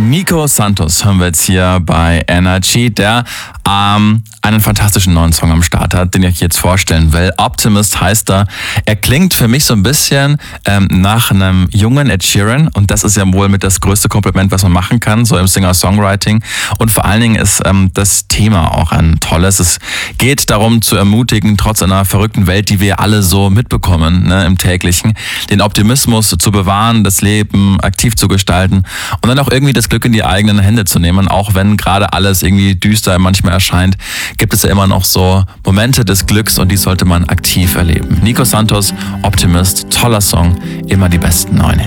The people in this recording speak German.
Nico Santos hören wir jetzt hier bei Energy, der einen fantastischen neuen Song am Start hat, den ich jetzt vorstellen will. Optimist heißt er. Er klingt für mich so ein bisschen nach einem jungen Ed Sheeran, und das ist ja wohl mit das größte Kompliment, was man machen kann, so im Singer-Songwriting. Und vor allen Dingen ist das Thema auch ein tolles. Es geht darum zu ermutigen, trotz einer verrückten Welt, die wir alle so mitbekommen, ne, im täglichen, den Optimismus zu bewahren, das Leben aktiv zu gestalten und dann auch irgendwie das Glück in die eigenen Hände zu nehmen. Auch wenn gerade alles irgendwie düster manchmal erscheint, gibt es ja immer noch so Momente des Glücks, und die sollte man aktiv erleben. Nico Santos, Optimist, toller Song, immer die besten 9.